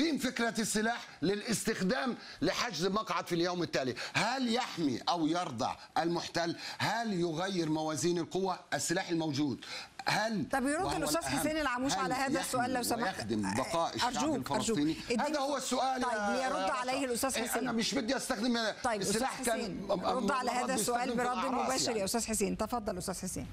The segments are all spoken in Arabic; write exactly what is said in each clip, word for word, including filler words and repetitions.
تضخيم فكرة السلاح للاستخدام لحجز مقعد في اليوم التالي. هل يحمي أو يرضع المحتل؟ هل يغير موازين القوة؟ السلاح الموجود هل طب يرد الاستاذ حسين العموش على هذا السؤال لو سمحت؟ يخدم بقاء الشعب أرجوك الفلسطيني؟ أرجوك. هذا هو السؤال. طيب ليرد عليه الاستاذ حسين. انا مش بدي استخدم طيب السلاح. كان رد على هذا السؤال برد مباشر يعني. يا استاذ حسين تفضل استاذ حسين.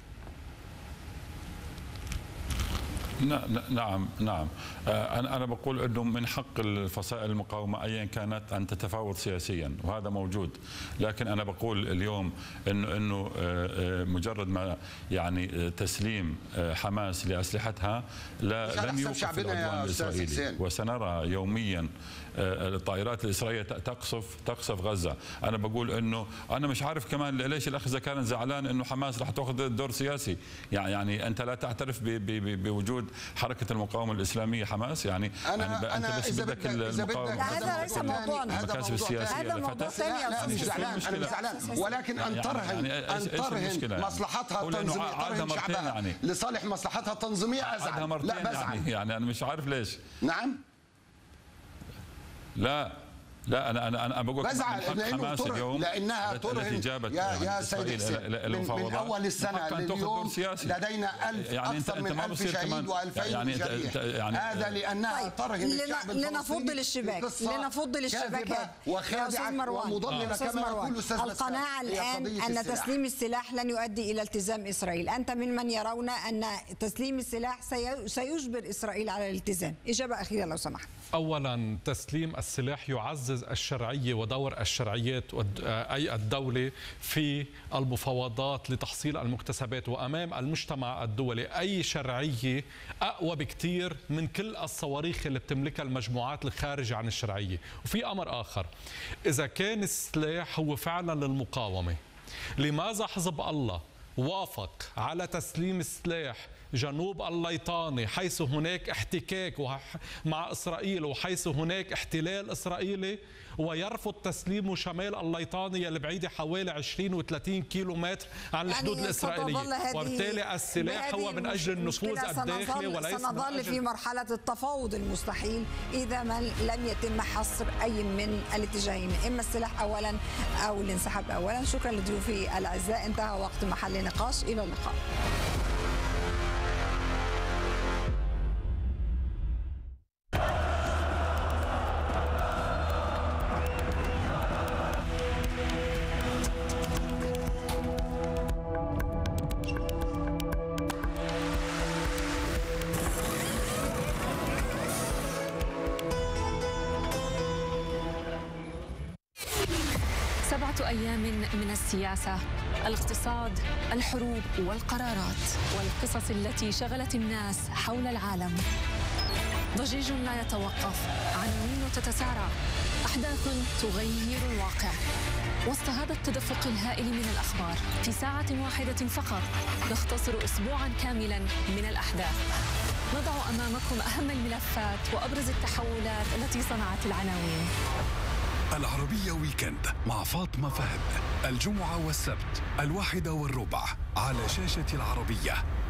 نعم نعم انا انا بقول انه من حق الفصائل المقاومه ايا كانت ان تتفاوض سياسيا وهذا موجود، لكن انا بقول اليوم انه انه مجرد ما يعني تسليم حماس لاسلحتها لا لن يوقف العدوان الاسرائيلي، وسنرى يوميا الطائرات الاسرائيليه تقصف تقصف غزه. انا بقول انه انا مش عارف كمان ليش الاخ اذا كان زعلان انه حماس رح تاخذ دور سياسي، يعني يعني انت لا تعترف بوجود حركه المقاومه الاسلاميه حماس، يعني انا يعني انا انت بس اذا بدك المقاومه. لا هذا ليس موضوعنا، المكاسب السياسيه هذا موضوع ثاني يا استاذ. انا مش زعلان، ولكن ان ترهن ان ترهن مصلحتها التنظيميه، ترهن شعبها لصالح مصلحتها التنظيميه ازعل. لا بزعل يعني انا مش عارف ليش. نعم لا لا انا انا انا بقول بزعل لانه ترهن، لانها ترهن يا يا سيد حسين من, من اول السنه لليوم لدينا ألف يعني اكثر من ألف شهيد وألفين يعني جريح. يعني هذا لانها طيب ترهن الشعب الفلسطيني لنفض للشباك لنفض للشباكات وخادعه ومضلله كما يقول الاستاذ. القناعه الان ان تسليم السلاح لن يؤدي الى التزام اسرائيل، انت ممن يرون ان تسليم السلاح سيجبر اسرائيل على الالتزام. اجابه اخيره لو سمحت. اولا تسليم السلاح يعزز الشرعية ودور الشرعيات أي الدولة في المفاوضات لتحصيل المكتسبات، وأمام المجتمع الدولي أي شرعية أقوى بكتير من كل الصواريخ اللي بتملكها المجموعات الخارجة عن الشرعية. وفي أمر آخر، إذا كان السلاح هو فعلا للمقاومة، لماذا حزب الله وافق على تسليم السلاح جنوب الليطاني حيث هناك احتكاك مع إسرائيل وحيث هناك احتلال إسرائيلي، ويرفض تسليمه شمال الليطاني اللي بعيدة حوالي عشرين وثلاثين كيلو متر عن الحدود يعني الإسرائيلية؟ وبالتالي السلاح هو من أجل النفوذ الداخلي وليس سنظل في مرحلة التفاوض المستحيل إذا ما لم يتم حصر أي من الاتجاهين، إما السلاح أولا أو الانسحاب أولا. شكرا لضيوفي الأعزاء، انتهى وقت محل نقاش، إلى اللقاء. سبعة أيام من السياسة، الاقتصاد، الحروب والقرارات والقصص التي شغلت الناس حول العالم. ضجيج لا يتوقف، عناوين تتسارع، أحداث تغير الواقع. وسط هذا التدفق الهائل من الأخبار في ساعة واحدة فقط نختصر أسبوعا كاملا من الأحداث. نضع أمامكم أهم الملفات وأبرز التحولات التي صنعت العناوين. العربية ويكند مع فاطمة فهد، الجمعة والسبت الواحدة والربع على شاشة العربية.